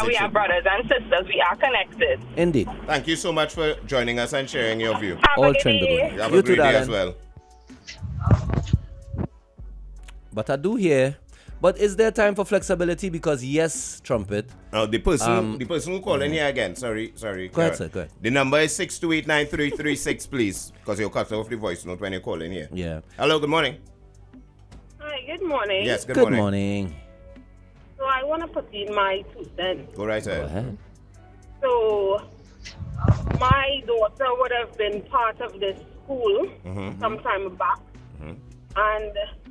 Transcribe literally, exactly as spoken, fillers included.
we it are should be. brothers and sisters. We are connected. Indeed. Thank you so much for joining us and sharing your view. Have All a good trend day. good. You have You a too, great day as darling. well. But I do hear. But is there time for flexibility? Because yes, Trumpet. Uh, the person, Um, the person who called in here again. Sorry, sorry. Go ahead, Karen. sir, go ahead. The number is six two eight nine three three six, please, because you'll cut off the voice note when you call in here. Yeah. Hello, good morning. Hi, good morning. Yes, good, Good morning. morning. So I want to put in my two cents. Go right Go ahead. ahead. So my daughter would have been part of this school Mhm. some time back. Mhm. And